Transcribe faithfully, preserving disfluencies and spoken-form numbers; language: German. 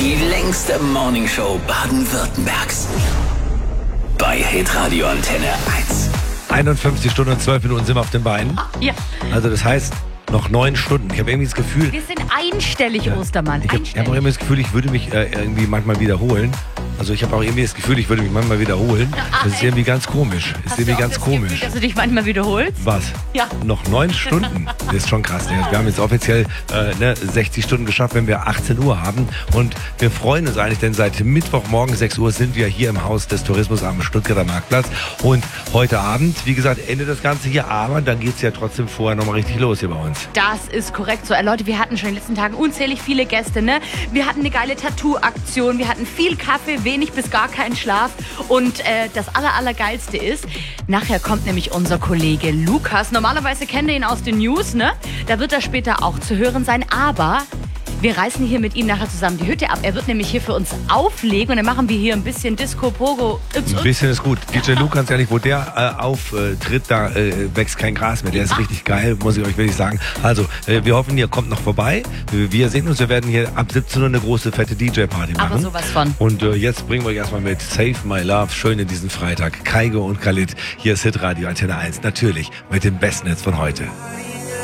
Die längste Morningshow Baden-Württembergs. Bei Hitradio Antenne eins. einundfünfzig Stunden und zwölf Minuten sind wir auf den Beinen. Ja. Also das heißt, noch neun Stunden. Ich habe irgendwie das Gefühl... Wir sind einstellig, ja. Ostermann. Ich habe hab auch immer das Gefühl, ich würde mich äh, irgendwie manchmal wiederholen. Also ich habe auch irgendwie das Gefühl, ich würde mich manchmal wiederholen. Das ist irgendwie ganz komisch. Das ist irgendwie ganz komisch. Gefühl, dass du dich manchmal wiederholst? Was? Ja. Noch neun Stunden? Das ist schon krass. Wir haben jetzt offiziell äh, ne, sechzig Stunden geschafft, wenn wir achtzehn Uhr haben. Und wir freuen uns eigentlich, denn seit Mittwochmorgen sechs Uhr sind wir hier im Haus des Tourismus am Stuttgarter Marktplatz. Und heute Abend, wie gesagt, endet das Ganze hier. Aber dann geht es ja trotzdem vorher nochmal richtig los hier bei uns. Das ist korrekt so. Äh, Leute, wir hatten schon in den letzten Tagen unzählig viele Gäste. Ne? Wir hatten eine geile Tattoo-Aktion. Wir hatten viel Kaffee, wenig bis gar keinen Schlaf. Und äh, das aller, allergeilste ist, nachher kommt nämlich unser Kollege Lukas. Normalerweise kennt ihr ihn aus den News, ne? Da wird er später auch zu hören sein. Aber wir reißen hier mit ihm nachher zusammen die Hütte ab. Er wird nämlich hier für uns auflegen und dann machen wir hier ein bisschen Disco, Pogo. Ups, Ein bisschen ist gut. D J Luke, ganz ehrlich, wo der äh, auftritt, da äh, wächst kein Gras mehr. Der ist richtig geil, muss ich euch wirklich sagen. Also, äh, wir hoffen, ihr kommt noch vorbei. Wir sehen uns, wir werden hier ab siebzehn Uhr eine große, fette D J-Party machen. Aber sowas von. Und äh, jetzt bringen wir euch erstmal mit Save My Love, schön in diesen Freitag. Kaigo und Khalid, hier ist Hitradio Antenne eins. Natürlich mit dem Bestnetz von heute.